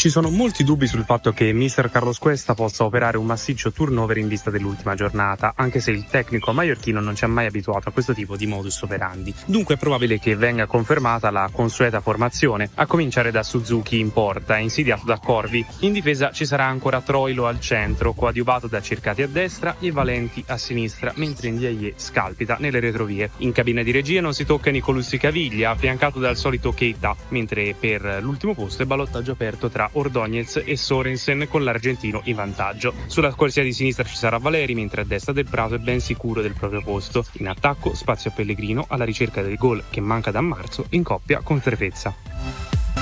Ci sono molti dubbi sul fatto che mister Carlos Cuesta possa operare un massiccio turnover in vista dell'ultima giornata, anche se il tecnico maiorchino non ci ha mai abituato a questo tipo di modus operandi. Dunque è probabile che venga confermata la consueta formazione, a cominciare da Suzuki in porta, insidiato da Corvi. In difesa ci sarà ancora Troilo al centro, coadiuvato da Cercati a destra e Valenti a sinistra, mentre Ndiaye scalpita nelle retrovie. In cabina di regia non si tocca Nicolussi Caviglia, affiancato dal solito Keita, mentre per l'ultimo posto è ballottaggio aperto tra Ordóñez e Sorensen con l'argentino in vantaggio. Sulla corsia di sinistra ci sarà Valeri, mentre a destra Del Prato è ben sicuro del proprio posto. In attacco spazio a Pellegrino alla ricerca del gol che manca da marzo in coppia con Trefezza.